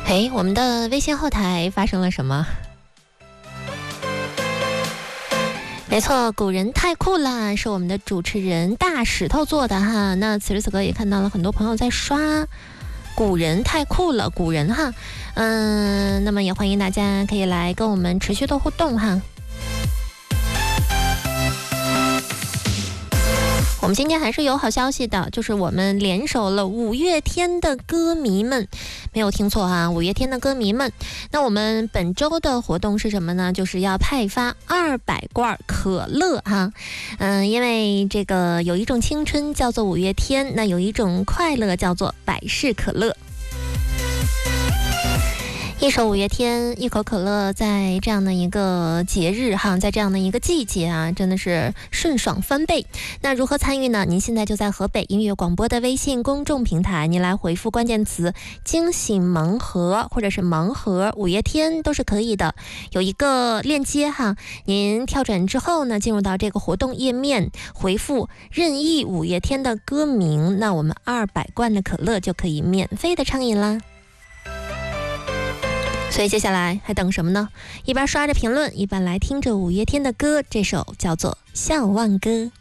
哎，我们的微信后台发生了什么？没错，古人太酷啦，是我们的主持人大石头做的哈。那此时此刻也看到了很多朋友在刷古人太酷了，古人哈。那么也欢迎大家可以来跟我们持续的互动哈。我们今天还是有好消息的，就是我们联手了五月天的歌迷们，没有听错啊，五月天的歌迷们。那我们本周的活动是什么呢？就是要派发200罐可乐哈。因为这个有一种青春叫做五月天，那有一种快乐叫做百事可乐。一首五月天，一口可乐，在这样的一个节日哈，在这样的一个季节啊，真的是顺爽翻倍。那如何参与呢？您现在就在河北音乐广播的微信公众平台，您来回复关键词惊喜盲盒或者是盲盒五月天都是可以的，有一个链接哈，您跳转之后呢，进入到这个活动页面，回复任意五月天的歌名，那我们200罐的可乐就可以免费的畅饮啦。所以接下来还等什么呢？一边刷着评论，一边来听着五月天的歌，这首叫做《笑忘歌》。